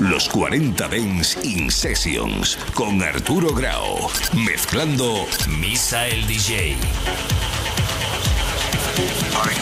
Los 40 Dance in Sessions con Arturo Grau, mezclando Misael DJ.